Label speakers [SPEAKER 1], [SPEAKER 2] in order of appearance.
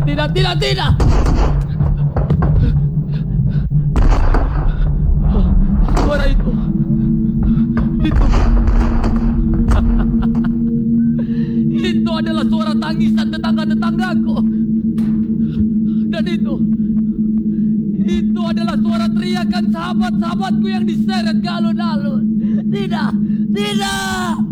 [SPEAKER 1] Tidak. Suara itu. Itu adalah suara tangisan tetangga-tetanggaku. Dan itu adalah suara teriakan sahabat-sahabatku yang diseret ke alun-alun. Tidak.